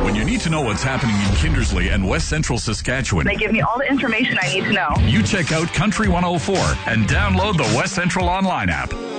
When you need to know what's happening in Kindersley and West Central Saskatchewan, They give me all the information I need to know. you check out Country 104 and download the West Central online app.